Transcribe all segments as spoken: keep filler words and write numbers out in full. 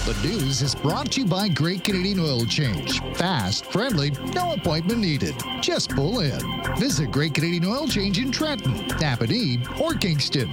The news is brought to you by Great Canadian Oil Change. Fast, friendly, no appointment needed. Just pull in. Visit Great Canadian Oil Change in Trenton, Napanee, or Kingston.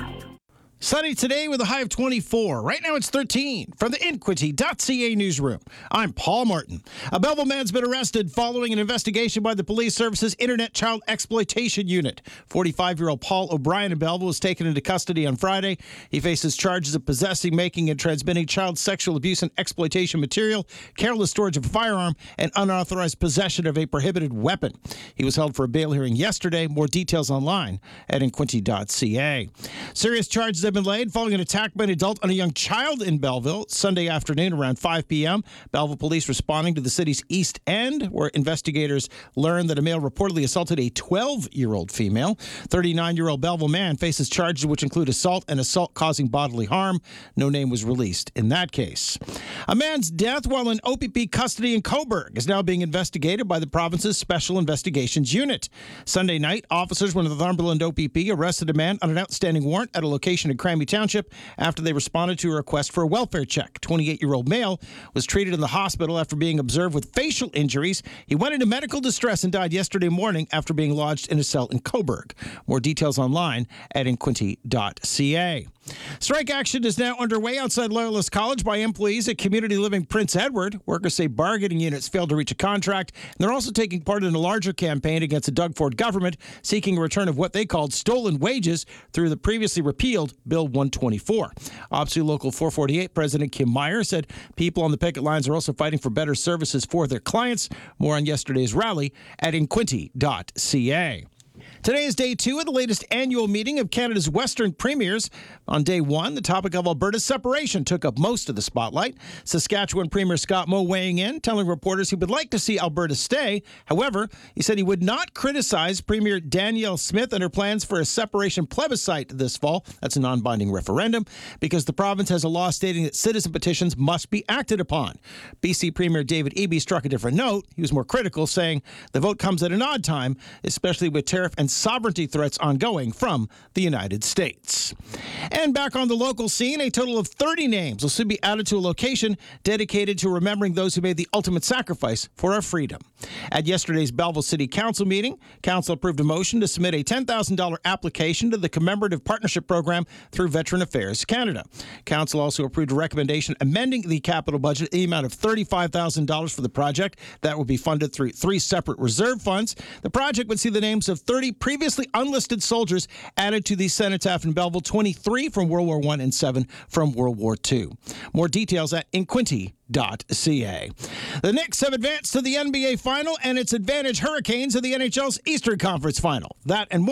Sunny today with a high of twenty-four. Right now it's thirteen. From the Inquity dot C A newsroom, I'm Paul Martin. A Belleville man's been arrested following an investigation by the Police Service's Internet Child Exploitation Unit. forty-five-year-old Paul O'Brien in Belleville was taken into custody on Friday. He faces charges of possessing, making, and transmitting child sexual abuse and exploitation material, careless storage of a firearm, and unauthorized possession of a prohibited weapon. He was held for a bail hearing yesterday. More details online at Inquity dot C A. Serious charges have been laid following an attack by an adult on a young child in Belleville Sunday afternoon around five p.m. Belleville police responding to the city's East End, where investigators learned that a male reportedly assaulted a twelve-year-old female. thirty-nine-year-old Belleville man faces charges which include assault and assault causing bodily harm. No name was released in that case. A man's death while in O P P custody in Cobourg is now being investigated by the province's Special Investigations Unit. Sunday night, officers from the Northumberland O P P arrested a man on an outstanding warrant at a location in Cranby Township after they responded to a request for a welfare check. twenty-eight-year-old male was treated in the hospital after being observed with facial injuries. He went into medical distress and died yesterday morning after being lodged in a cell in Cobourg. More details online at Inquity dot C A. Strike action is now underway outside Loyalist College by employees at Community Living Prince Edward. Workers say bargaining units failed to reach a contract, and they're also taking part in a larger campaign against the Doug Ford government, seeking a return of what they called stolen wages through the previously repealed Bill one twenty-four. O P S U Local four forty-eight President Kim Meyer said people on the picket lines are also fighting for better services for their clients. More on yesterday's rally at Inquity dot C A. Today is day two of the latest annual meeting of Canada's Western Premiers. On day one, the topic of Alberta's separation took up most of the spotlight. Saskatchewan Premier Scott Moe weighing in, telling reporters he would like to see Alberta stay. However, he said he would not criticize Premier Danielle Smith and her plans for a separation plebiscite this fall. That's a non-binding referendum, because the province has a law stating that citizen petitions must be acted upon. B C Premier David Eby struck a different note. He was more critical, saying the vote comes at an odd time, especially with tariff and sovereignty threats ongoing from the United States. And back on the local scene, a total of thirty names will soon be added to a location dedicated to remembering those who made the ultimate sacrifice for our freedom. At yesterday's Belleville City Council meeting, Council approved a motion to submit a ten thousand dollars application to the Commemorative Partnership Program through Veteran Affairs Canada. Council also approved a recommendation amending the capital budget in the amount of thirty-five thousand dollars for the project. That will be funded through three separate reserve funds. The project would see the names of thirty previously unlisted soldiers added to the cenotaph in Belleville, twenty-three from World War One and seven from World War Two. More details at Inquity dot C A. The Knicks have advanced to the N B A Final, and its advantage Hurricanes of the N H L's Eastern Conference Final. That and more